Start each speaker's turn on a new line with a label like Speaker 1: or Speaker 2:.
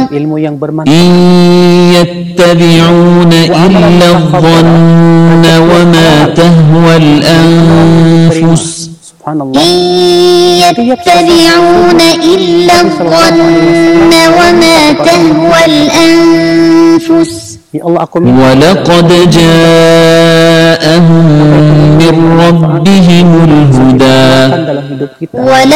Speaker 1: ilmu yang bermanfaat.
Speaker 2: إن يتبعون إلا الظن وما تهوى الأنفس
Speaker 1: Subhanallah.
Speaker 3: إن يتبعون إلا الظن وما تهوى الأنفس
Speaker 1: Ya Allah, aku minta
Speaker 2: ولقد جاءهم من ربهم الهدى
Speaker 1: dalam hidup kita.